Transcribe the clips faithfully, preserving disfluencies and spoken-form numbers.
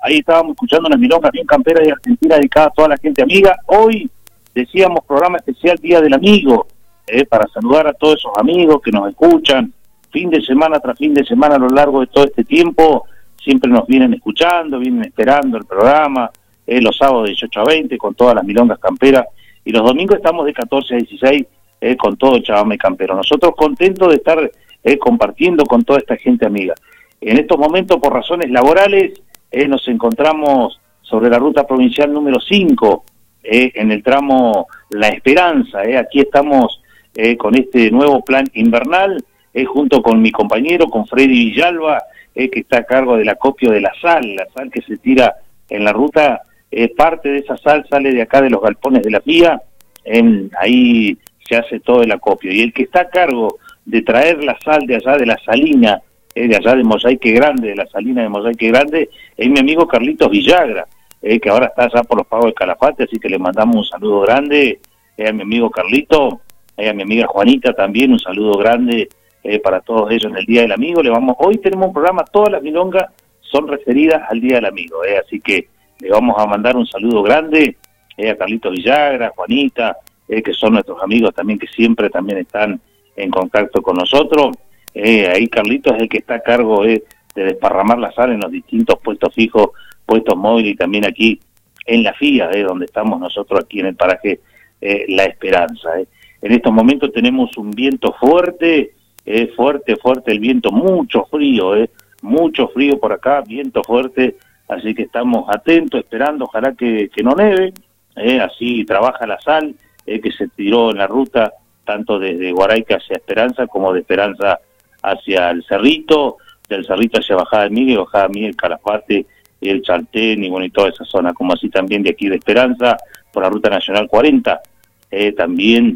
Ahí estábamos escuchando unas milongas bien camperas de Argentina dedicadas a toda la gente amiga. Hoy decíamos programa especial Día del Amigo, eh, para saludar a todos esos amigos que nos escuchan fin de semana tras fin de semana a lo largo de todo este tiempo. Siempre nos vienen escuchando, vienen esperando el programa, eh, los sábados de dieciocho a veinte con todas las milongas camperas, y los domingos estamos de catorce a dieciséis eh, con todo el chamamé campero. Nosotros contentos de estar eh, compartiendo con toda esta gente amiga. En estos momentos, por razones laborales, eh, nos encontramos sobre la ruta provincial número cinco, eh, en el tramo La Esperanza. Eh. Aquí estamos eh, con este nuevo plan invernal, eh, junto con mi compañero, con Freddy Villalba, eh, que está a cargo del acopio de la sal, la sal que se tira en la ruta. Eh, parte de esa sal sale de acá de los galpones de la F I A, en, ahí se hace todo el acopio. Y el que está a cargo de traer la sal de allá de la salina, eh, de allá de Mosaique Grande, de la salina de Mosaique Grande, es mi amigo Carlitos Villagra, eh, que ahora está allá por los pagos de Calafate, así que le mandamos un saludo grande eh, a mi amigo Carlito, eh, a mi amiga Juanita también, un saludo grande eh, para todos ellos en el Día del Amigo. Le vamos, hoy tenemos un programa, todas las milongas son referidas al Día del Amigo, eh, así que le vamos a mandar un saludo grande eh, a Carlitos Villagra, Juanita, eh, que son nuestros amigos también, que siempre también están en contacto con nosotros. Eh, ahí Carlitos es el que está a cargo eh, de desparramar la sal en los distintos puestos fijos, puestos móviles, y también aquí en la F I A, eh, donde estamos nosotros aquí en el paraje eh, La Esperanza. Eh. En estos momentos tenemos un viento fuerte, eh, fuerte, fuerte el viento, mucho frío, eh, mucho frío por acá, viento fuerte. Así que estamos atentos, esperando, ojalá que, que no neve, eh, así trabaja la sal, eh, que se tiró en la ruta, tanto desde Guaraica hacia Esperanza, como de Esperanza hacia el Cerrito, del Cerrito hacia Bajada de Miguel, Bajada de Miguel, Calafate, el Chaltén, y bueno, y toda esa zona, como así también de aquí de Esperanza, por la Ruta Nacional cuarenta, eh, también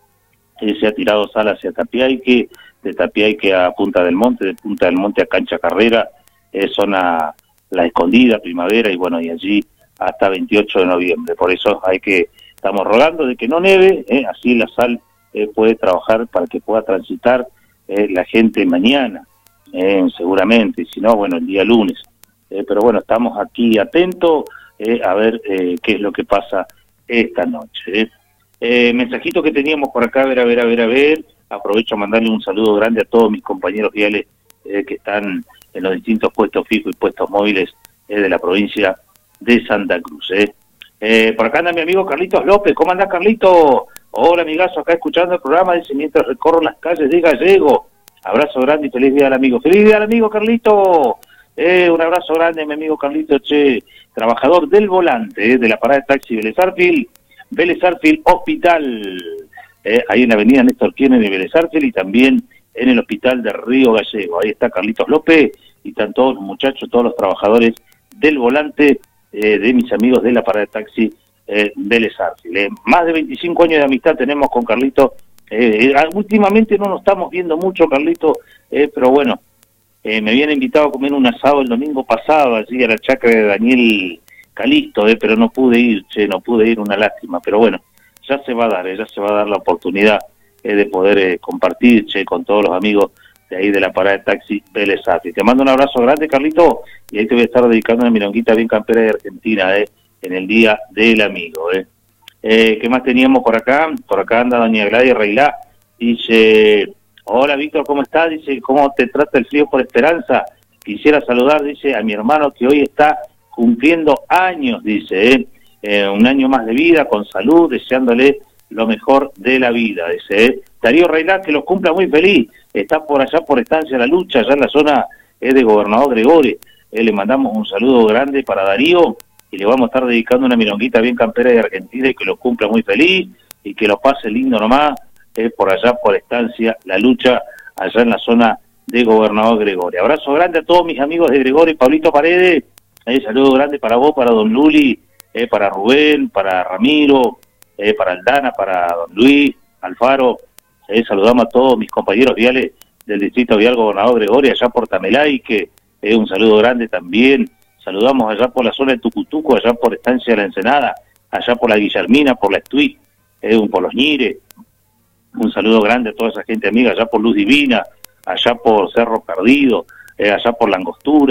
eh, se ha tirado sal hacia Tapiaique, de Tapiaique a Punta del Monte, de Punta del Monte a Cancha Carrera, eh, zona La Escondida, Primavera, y bueno, y allí hasta veintiocho de noviembre. Por eso hay que, estamos rogando de que no nieve, eh, así la sal eh, puede trabajar para que pueda transitar eh, la gente mañana, eh, seguramente, y si no, bueno, el día lunes. Eh, pero bueno, estamos aquí atentos eh, a ver eh, qué es lo que pasa esta noche. Eh. Eh, mensajito que teníamos por acá, a ver, a ver, a ver, a ver. Aprovecho a mandarle un saludo grande a todos mis compañeros viales eh, que están en los distintos puestos fijos y puestos móviles eh, de la provincia de Santa Cruz. Eh. Eh, por acá anda mi amigo Carlitos López. ¿Cómo anda, Carlito? Hola, amigazo, acá escuchando el programa, dice, mientras recorro las calles de Gallego. Abrazo grande y feliz día al amigo. ¡Feliz día al amigo, Carlito! Eh, un abrazo grande a mi amigo Carlito, che, trabajador del volante, eh, de la parada de taxi Vélez Arfield, Vélez Arfield Hospital, eh, ahí en la avenida Néstor Kirchner de Vélez Arfield, y también en el hospital de Río Gallego. Ahí está Carlitos López, y están todos los muchachos, todos los trabajadores del volante, eh, de mis amigos de la parada de taxi eh, Vélez Arfield. Eh. Más de veinticinco años de amistad tenemos con Carlitos. Eh, eh, últimamente no nos estamos viendo mucho, Carlitos, eh, pero bueno, eh, me habían invitado a comer un asado el domingo pasado, allí a la chacra de Daniel Calisto, eh, pero no pude ir, che, no pude ir, una lástima, pero bueno, ya se va a dar, eh, ya se va a dar la oportunidad eh, de poder eh, compartir, che, con todos los amigos de ahí de la parada de taxi Vélez Arfield. Te mando un abrazo grande, Carlito, y ahí te voy a estar dedicando una milonguita bien campera de Argentina, eh, en el Día del Amigo, eh. Eh, ¿Qué más teníamos por acá? Por acá anda doña Gladys Reilá, dice, hola Víctor, ¿cómo estás? Dice, ¿cómo te trata el frío por Esperanza? Quisiera saludar, dice, a mi hermano que hoy está cumpliendo años, dice, eh, eh, un año más de vida, con salud, deseándole lo mejor de la vida, dice, eh. Darío Reilá, que los cumpla muy feliz, está por allá por Estancia La Lucha, allá en la zona eh, de Gobernador Gregori, eh, le mandamos un saludo grande para Darío, y le vamos a estar dedicando una milonguita bien campera de Argentina, y que lo cumpla muy feliz, y que lo pase lindo nomás, eh, por allá por Estancia La Lucha, allá en la zona de Gobernador Gregori. Abrazo grande a todos mis amigos de Gregori, Pablito Paredes, eh, saludo grande para vos, para don Luli, eh, para Rubén, para Ramiro, eh, para Aldana, para don Luis, Alfaro, eh, saludamos a todos mis compañeros viales del distrito vial Gobernador Gregori, allá por Tamelaique, eh, un saludo grande también. Saludamos allá por la zona de Tucutuco, allá por Estancia de la Ensenada, allá por la Guillermina, por la Estuí, eh, por los Ñires. Un saludo grande a toda esa gente amiga, allá por Luz Divina, allá por Cerro Perdido, eh, allá por La Angostura,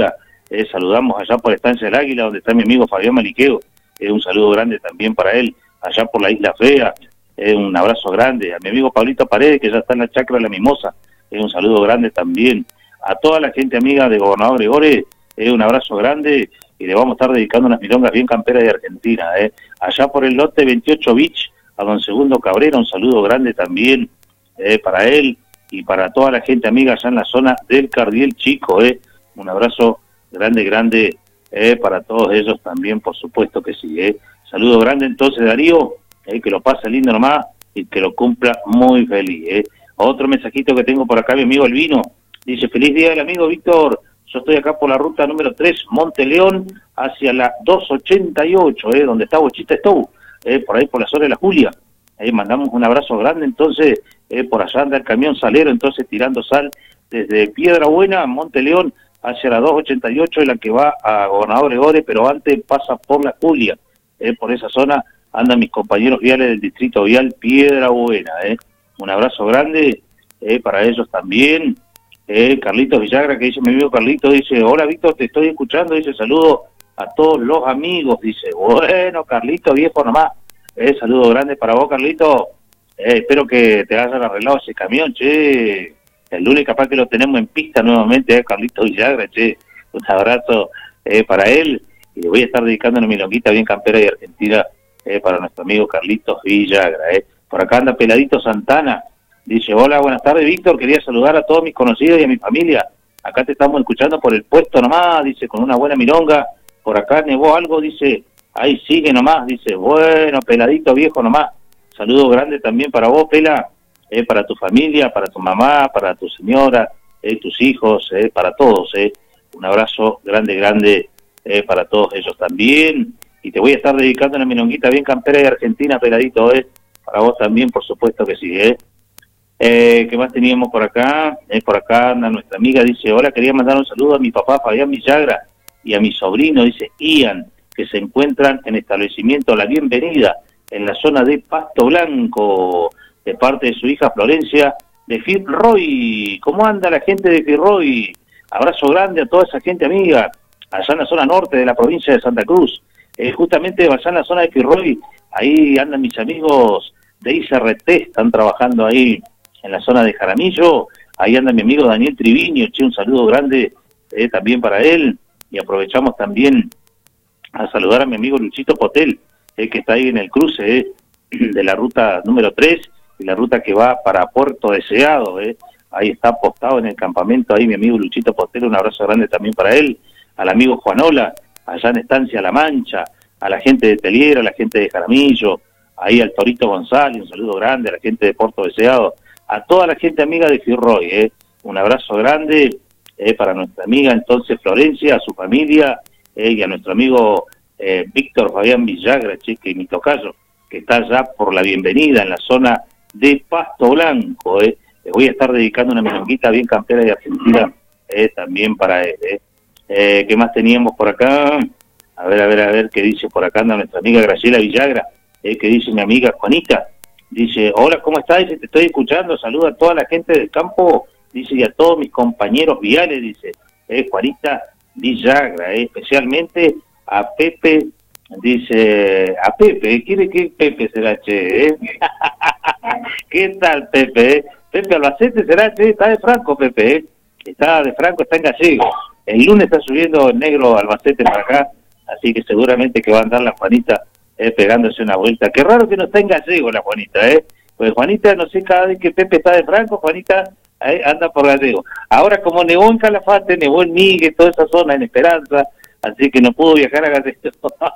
Eh, saludamos allá por Estancia del Águila, donde está mi amigo Fabián Maliqueo. Eh, un saludo grande también para él, allá por la Isla Fea. Eh, un abrazo grande. A mi amigo Pablito Paredes, que ya está en la Chacra de la Mimosa. Eh, un saludo grande también. A toda la gente amiga de Gobernador Gregores, eh, un abrazo grande. Y le vamos a estar dedicando unas milongas bien camperas de Argentina. Eh. Allá por el lote veintiocho Beach, a don Segundo Cabrera, un saludo grande también eh, para él y para toda la gente amiga allá en la zona del Cardiel Chico. Eh. Un abrazo grande, grande eh, para todos ellos también, por supuesto que sí. Eh. Saludo grande entonces, Darío, eh, que lo pase lindo nomás y que lo cumpla muy feliz. Eh. Otro mensajito que tengo por acá, mi amigo Elvino, dice: feliz día del amigo Víctor. Yo estoy acá por la ruta número tres, Monte León, hacia la dos ochenta y ocho, eh, donde está Bochita Stow, eh, por ahí por la zona de la Julia. Ahí mandamos un abrazo grande, entonces, eh, por allá anda el camión salero, entonces tirando sal desde Piedra Buena, Monte León, hacia la dos ochenta y ocho, la que va a Gobernador Gregores, pero antes pasa por la Julia. Eh, por esa zona andan mis compañeros viales del distrito vial Piedra Buena. Eh. Un abrazo grande eh, para ellos también. Eh, Carlitos Villagra, que dice mi amigo Carlitos, dice: hola Víctor, te estoy escuchando, dice: saludo a todos los amigos, dice. Bueno, Carlitos, viejo nomás, eh, saludo grande para vos, Carlitos. Eh, espero que te hayan arreglado ese camión, che. El lunes capaz que lo tenemos en pista nuevamente, eh, Carlitos Villagra, che. Un abrazo eh, para él, y le voy a estar dedicando una milonguita bien campera y argentina eh, para nuestro amigo Carlitos Villagra. Eh. Por acá anda Peladito Santana. Dice: hola, buenas tardes, Víctor, quería saludar a todos mis conocidos y a mi familia. Acá te estamos escuchando por el puesto nomás, dice, con una buena milonga. Por acá nevó algo, dice, ahí sigue nomás, dice, bueno, Peladito viejo nomás. Saludo grande también para vos, Pela, eh, para tu familia, para tu mamá, para tu señora, eh, tus hijos, eh, para todos. Eh. Un abrazo grande, grande eh, para todos ellos también. Y te voy a estar dedicando una milonguita bien campera de Argentina, Peladito, eh. Para vos también, por supuesto que sí, eh. Eh, ¿Qué más teníamos por acá? Eh, por acá anda nuestra amiga, dice: hola, quería mandar un saludo a mi papá Fabián Villagra y a mi sobrino, dice Ian, que se encuentran en establecimiento La Bienvenida, en la zona de Pasto Blanco, de parte de su hija Florencia de Firroy. ¿Cómo anda la gente de Firroy? Abrazo grande a toda esa gente amiga, allá en la zona norte de la provincia de Santa Cruz. Eh, justamente allá en la zona de Firroy, ahí andan mis amigos de I C R T, están trabajando ahí en la zona de Jaramillo. Ahí anda mi amigo Daniel Triviño, che, un saludo grande eh, también para él, y aprovechamos también a saludar a mi amigo Luchito Potel, eh, que está ahí en el cruce eh, de la ruta número tres, y la ruta que va para Puerto Deseado, eh. Ahí está apostado en el campamento, ahí mi amigo Luchito Potel, un abrazo grande también para él, al amigo Juanola, allá en Estancia La Mancha, a la gente de Teliera, a la gente de Jaramillo, ahí al Torito González, un saludo grande a la gente de Puerto Deseado, a toda la gente amiga de Firroy, eh. Un abrazo grande eh, para nuestra amiga entonces Florencia, a su familia, eh, y a nuestro amigo eh, Víctor Fabián Villagra, che, que mi tocayo, que está allá por La Bienvenida, en la zona de Pasto Blanco. Eh. Le voy a estar dedicando una milonguita bien campera de Argentina eh, también para él. Eh. Eh, ¿Qué más teníamos por acá? A ver, a ver, a ver, qué dice por acá anda nuestra amiga Graciela Villagra, eh, que dice mi amiga Juanita. Dice: hola, ¿cómo estás? Dice: te estoy escuchando, saluda a toda la gente del campo, dice, y a todos mis compañeros viales, dice, eh, Juanita Villagra, eh, especialmente a Pepe, dice, a Pepe, ¿quiere que Pepe será, che? Eh? ¿Qué tal, Pepe? Eh? Pepe Albacete será, che, está de Franco, Pepe, eh? Está de Franco, está en Gallego. El lunes está subiendo el negro Albacete para acá, así que seguramente que va a andar la Juanita Eh, pegándose una vuelta. Qué raro que no está en Gallego la Juanita, ¿eh? Pues Juanita, no sé, cada vez que Pepe está de Franco, Juanita eh, anda por Gallego. Ahora, como nevó en Calafate, nevó en Migue, toda esa zona, en Esperanza, así que no pudo viajar a Gallego.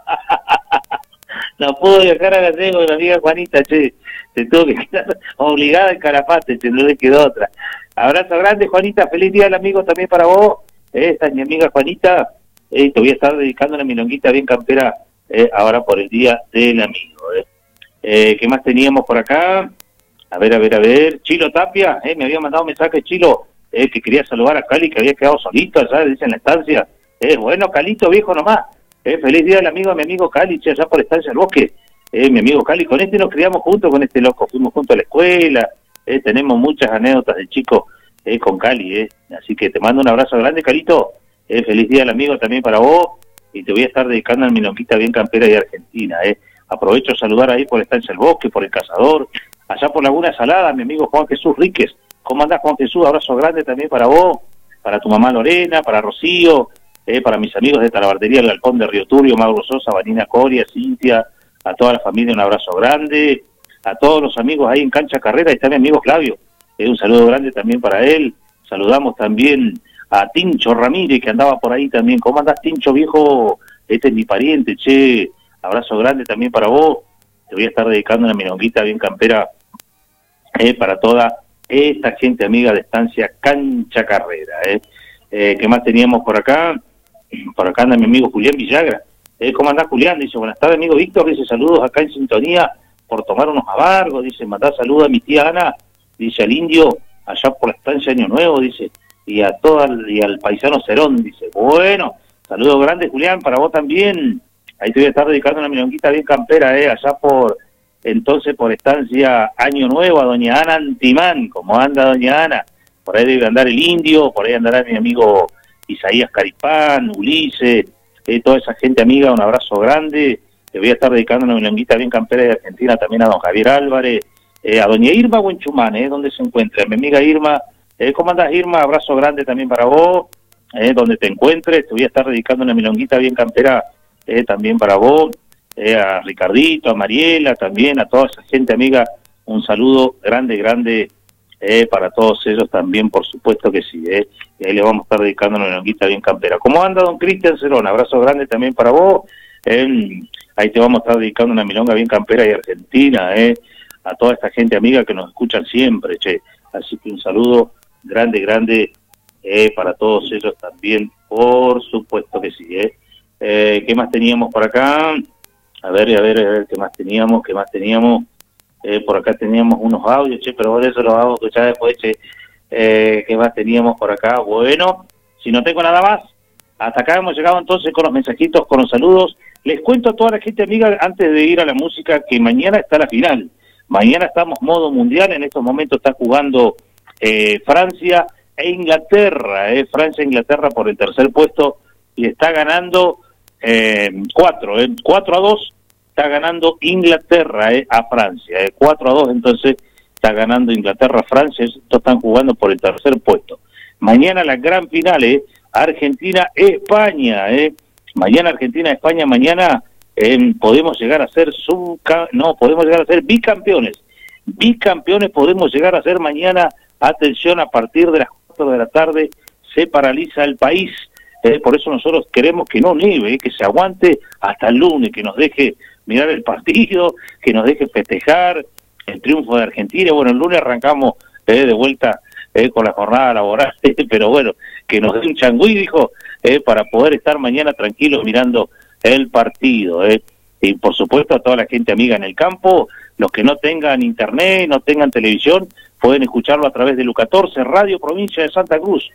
No pudo viajar a Gallego, la amiga Juanita, che, se tuvo que quedar obligada en Calafate, che, no le quedó otra. Abrazo grande, Juanita, feliz día del amigo también para vos. Eh, esta es mi amiga Juanita, eh, te voy a estar dedicando una milonguita bien campera Eh, ahora por el día del amigo. Eh. Eh, ¿Qué más teníamos por acá? A ver, a ver, a ver. Chilo Tapia, eh, me había mandado un mensaje Chilo, eh, que quería saludar a Cali, que había quedado solito allá, dice, en la estancia. Eh, bueno, Calito, viejo nomás. Eh, feliz día del amigo a mi amigo Cali, che, allá por Estancia del Bosque. Eh, mi amigo Cali, con este nos criamos juntos, con este loco. Fuimos juntos a la escuela. Eh, tenemos muchas anécdotas de chicos eh, con Cali. Eh. Así que te mando un abrazo grande, Calito. Eh, feliz día del amigo también para vos, y te voy a estar dedicando al milonguista bien campera de Argentina. Eh. Aprovecho a saludar ahí por Estancia el Bosque, por El Cazador, allá por Laguna Salada, mi amigo Juan Jesús Ríquez. ¿Cómo andás, Juan Jesús? Abrazo grande también para vos, para tu mamá Lorena, para Rocío, eh, para mis amigos de Talabartería El Galpón de Río Turbio, Mauro Sosa, Vanina Coria, Cintia, a toda la familia un abrazo grande, a todos los amigos ahí en Cancha Carrera, ahí está mi amigo Flavio, eh, un saludo grande también para él. Saludamos también a Tincho Ramírez, que andaba por ahí también. ¿Cómo andás, Tincho, viejo? Este es mi pariente, che. Abrazo grande también para vos. Te voy a estar dedicando una milonguita bien campera eh, para toda esta gente amiga de Estancia Cancha Carrera. Eh. Eh, ¿Qué más teníamos por acá? Por acá anda mi amigo Julián Villagra. Eh, ¿Cómo andás, Julián? Dice, buenas tardes, amigo Víctor. Dice, saludos acá en sintonía por tomar unos abargos. Dice, mandá saludos a mi tía Ana. Dice, al indio allá por la Estancia Año Nuevo. Dice, y a toda y al paisano Cerón. Dice, bueno, saludos grandes, Julián, para vos también. Ahí te voy a estar dedicando una milonguita bien campera, eh, allá por, entonces, por Estancia Año Nuevo, a doña Ana Antimán. ¿Cómo anda doña Ana? Por ahí debe andar el indio, por ahí andará mi amigo Isaías Caripán, Ulises, eh, toda esa gente amiga, un abrazo grande. Te voy a estar dedicando una milonguita bien campera de Argentina también a don Javier Álvarez, eh, a doña Irma Buenchumán, eh, donde se encuentra, mi amiga Irma. Eh, ¿Cómo andás, Irma? Abrazo grande también para vos, eh, donde te encuentres. Te voy a estar dedicando una milonguita bien campera eh, también para vos, eh, a Ricardito, a Mariela, también a toda esa gente amiga. Un saludo grande, grande eh, para todos ellos también, por supuesto que sí. Eh. Y ahí le vamos a estar dedicando una milonguita bien campera. ¿Cómo anda don Cristian Cerón? Abrazo grande también para vos. Eh, ahí te vamos a estar dedicando una milonga bien campera de Argentina, eh, a toda esta gente amiga que nos escuchan siempre, che. Así que un saludo grande, grande eh, para todos ellos también, por supuesto que sí. Eh. Eh, ¿Qué más teníamos por acá? A ver, a ver, a ver, ¿qué más teníamos? ¿Qué más teníamos? Eh, por acá teníamos unos audios, che, pero por eso los vamos a escuchar después, che. Eh, ¿Qué más teníamos por acá? Bueno, si no tengo nada más, hasta acá hemos llegado entonces con los mensajitos, con los saludos. Les cuento a toda la gente amiga, antes de ir a la música, que mañana está la final. Mañana estamos modo mundial, en estos momentos está jugando eh, Francia e Inglaterra, eh, Francia e Inglaterra por el tercer puesto, y está ganando eh, cuatro, eh, cuatro a dos, está ganando Inglaterra eh, a Francia, eh, cuatro a dos, entonces está ganando Inglaterra a Francia, estos están jugando por el tercer puesto. Mañana la gran final, eh, Argentina-España, eh, mañana Argentina-España, mañana eh, podemos llegar a ser subca no, podemos llegar a ser bicampeones, bicampeones podemos llegar a ser mañana. Atención, a partir de las cuatro de la tarde se paraliza el país. Eh, por eso nosotros queremos que no nieve, eh, que se aguante hasta el lunes, que nos deje mirar el partido, que nos deje festejar el triunfo de Argentina. Bueno, el lunes arrancamos eh, de vuelta eh, con la jornada laboral, pero bueno, que nos dé un changüí, dijo, eh, para poder estar mañana tranquilos mirando el partido. Eh. Y por supuesto a toda la gente amiga en el campo, los que no tengan internet, no tengan televisión, pueden escucharlo a través de Lu catorce, Radio Provincia de Santa Cruz.